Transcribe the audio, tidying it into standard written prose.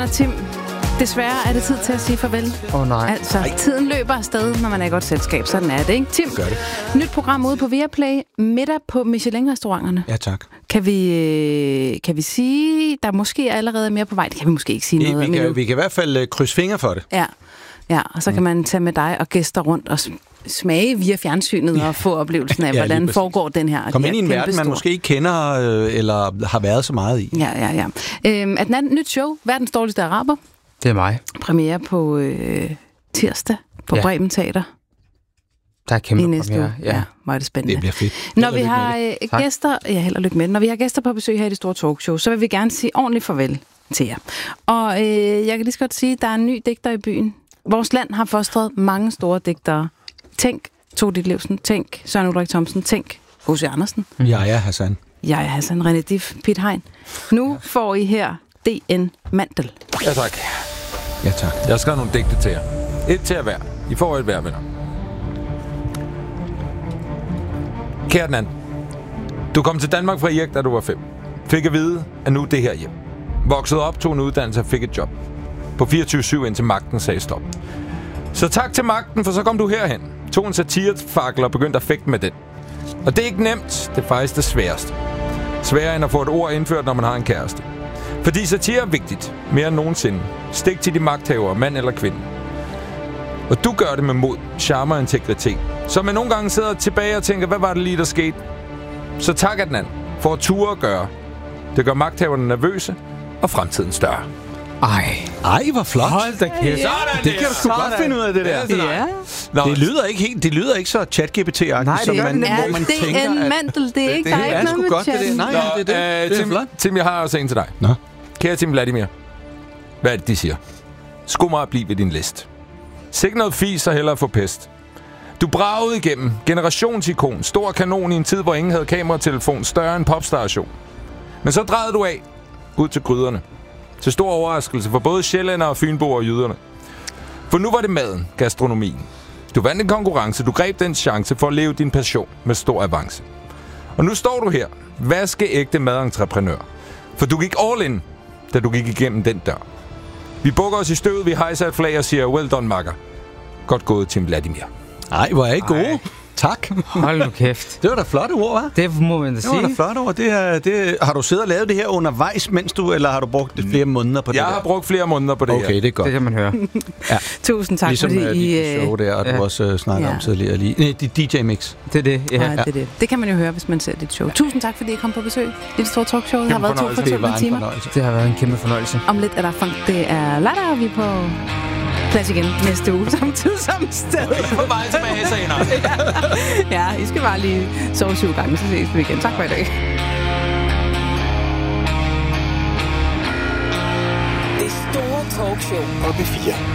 Tim, desværre er det tid til at sige farvel. Nej. Altså, tiden løber afsted, når man er i godt selskab. Sådan er det, ikke? Tim, gør det. Nyt program ude på Viaplay. Middag på Michelin-restauranterne. Ja, tak. Kan vi sige, der måske er allerede mere på vej? Det kan vi måske ikke sige noget om. Vi kan i hvert fald krydse fingre for det. Ja, og så kan man tage med dig og gæster rundt og smage via fjernsynet og få oplevelsen af, hvordan foregår den her. Kom ind i en verden, man måske ikke kender eller har været så meget i. Ja. Adnan, nyt show, Verdens dårligste araber. Det er mig. Premiere på tirsdag på Bremen Teater. Der er kæmpe premiere. Ja, var det spændende. Det bliver fedt. Når vi har gæster, held og lykke med det. Når vi har gæster på besøg her i det store talkshow, så vil vi gerne sige ordentligt farvel til jer. Og jeg kan lige så godt sige, at der er en ny digter i byen. Vores land har fostret mange store digtere. Tænk Tove Ditlevsen, tænk Søren Ulrik Thomsen, tænk H.C. Andersen. Jaja Hassan. Jaja Hassan, René Dif, Piet Hein. Nu får I her D.N. Mandel. Ja, tak. Ja, tak. Jeg skal nogle digte til jer. Et til hver. I får et hver, venner. Kære Adnan, du kom til Danmark fra Irk, da du var 5. Fik at vide, at nu er det her hjem. Voksede op, tog en uddannelse og fik et job. På 24/7 indtil magten sagde stop. Så tak til magten, for så kom du herhen. Tog en satirefakkel og begyndte at fægte med den. Og det er ikke nemt, det er faktisk det sværeste. Sværere end at få et ord indført, når man har en kæreste. Fordi satire er vigtigt, mere end nogensinde. Stik til de magthavere, mand eller kvinde. Og du gør det med mod, charme og integritet. Så man nogle gange sidder tilbage og tænker, hvad var det lige, der skete? Så tak Adnan for at ture at gøre. Det gør magthaverne nervøse og fremtiden større. Ej, hvor flot. Hold da kæft. Det kan du sgu godt finde ud af, det der. Ja. Nå, Det lyder ikke så ChatGPT-agtigt. Nej, det gør det hvor man tænker, D.N. Mandel, det er ikke, der er ikke noget med godt, det der. Nej, det er flot. Tim, jeg har også en til dig. Nå. Kære Tim Vladimir. Hvad er det, de siger? Skud mig at blive ved din list. Sikke noget fis og hellere få pest. Du bragede igennem. Generationsikon. Stor kanon i en tid, hvor ingen havde kameratelefon. Større end popstation. Men så drejede du af. Ud til gryderne. Til stor overraskelse for både sjællænder og fynboer og jyderne. For nu var det maden, gastronomien. Du vandt en konkurrence. Du greb den chance for at leve din passion med stor avance. Og nu står du her. Vaskeægte madentreprenør. For du gik all in, da du gik igennem den dør. Vi bukker os i støvet, vi hejser et flag og siger, well done, makker. Godt gået, Tim Vladimir. Ej, hvor er I gode. Tak. Hold nu kæft. Det var da flotte ord, hva'? Det må man da sige. Det var da flotte ord. Har du siddet og lavet det her undervejs, mens du, eller har du brugt flere måneder på det Jeg har brugt flere måneder på det her. Okay, det er godt. Det kan man høre. Ja. Tusind tak, ligesom, fordi I... show der, og du også snakker om tidligere lige. Nej, DJ-mix. Det er det, ja. Det er det. Det kan man jo høre, hvis man ser dit show. Tusind tak, fordi I kom på besøg. Det store talkshow har været 2 fortællende timer. Det har været en kæmpe fornøjelse. Om lidt er der funk. Det er lørdag, og vi er på plads igen næste uge, samtidig som sted. På vej tilbage senere. Ja, I skal bare lige sove 7 gange, så ses vi igen. Tak for i dag. Det store talkshow på P4.